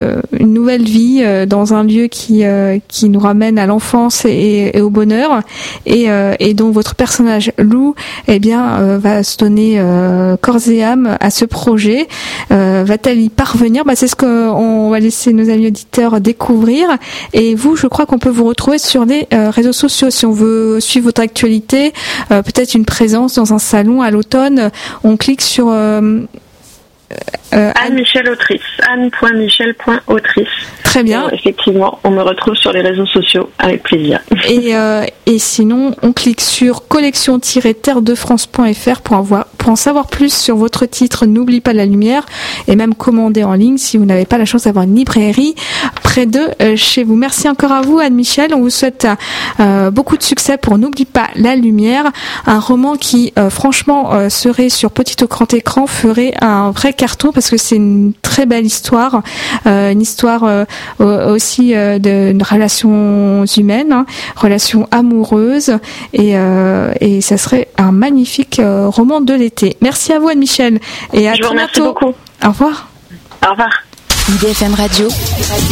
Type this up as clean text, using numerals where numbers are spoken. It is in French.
une nouvelle vie dans un lieu qui nous ramène à l'enfance et au bonheur, et dont votre personnage Lou, eh bien, va se donner corps et âme à ce projet. Va-t-elle y parvenir? C'est ce qu'on va laisser nos amis auditeurs découvrir. Et vous, je crois qu'on peut vous retrouver sur les réseaux sociaux si on veut suivre votre actualité, peut-être une présence dans un salon à l'automne. On clique sur Anne-Michel Autrice, anne.michel.autrice. Très bien. Effectivement, on me retrouve sur les réseaux sociaux avec plaisir. Et sinon, on clique sur collection-terredefrance.fr pour en savoir plus sur votre titre N'oublie pas la lumière, et même commander en ligne si vous n'avez pas la chance d'avoir une librairie près de chez vous. Merci encore à vous, Anne-Michel. On vous souhaite beaucoup de succès pour N'oublie pas la lumière, un roman qui franchement serait sur petit au grand écran, ferait un vrai carton parce que c'est une très belle histoire, une histoire aussi de relations humaines, relations amoureuses, et ça serait un magnifique roman de l'été. Merci à vous, Anne-Michel, et à très bientôt. Beaucoup. Au revoir. Au revoir. IDFM Radio.